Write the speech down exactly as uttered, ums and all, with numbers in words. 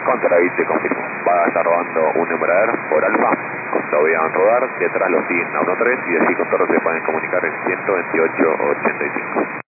Contra David, te confirmo. Va a estar rodando un numerador por Alfa. Lo vean rodar, detrás lo siguen a uno tres y así con todos se pueden comunicar en ciento veintiocho ochenta y cinco.